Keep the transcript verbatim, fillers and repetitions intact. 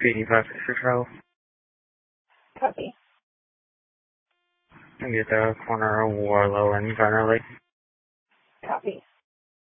eighty-five for travel. Copy. Maybe at the corner of Warlow and Garner Lake. Copy.